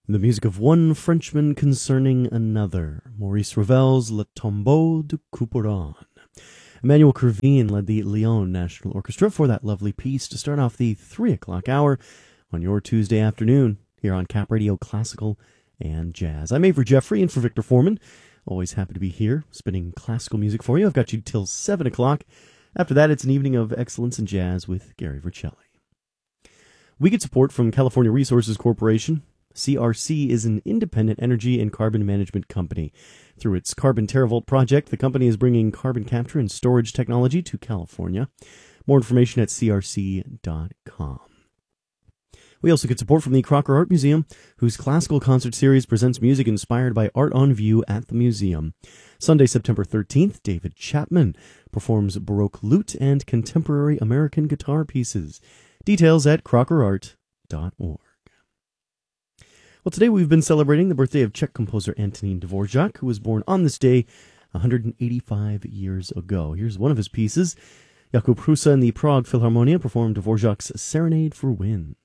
The music of One Frenchman Concerning Another, Maurice Ravel's Le Tombeau de Couperin. Emmanuel Kervin led the Lyon National Orchestra for that lovely piece to start off the 3 o'clock hour on your Tuesday afternoon here on Cap Radio Classical and Jazz. I'm Avery Jeffrey, and for Victor Foreman, always happy to be here spinning classical music for you. I've got you till 7 o'clock. After that, it's an evening of excellence in jazz with Gary Vercelli. We get support from California Resources Corporation. CRC is an independent energy and carbon management company. Through its Carbon TerraVault project, the company is bringing carbon capture and storage technology to California. More information at crc.com. We also get support from the Crocker Art Museum, whose classical concert series presents music inspired by art on view at the museum. Sunday, September 13th, David Chapman performs Baroque lute and contemporary American guitar pieces. Details at crockerart.org. Well, today we've been celebrating the birthday of Czech composer Antonín Dvořák, who was born on this day 185 years ago. Here's one of his pieces. Jakub Hrusa and the Prague Philharmonia performed Dvořák's Serenade for Wind.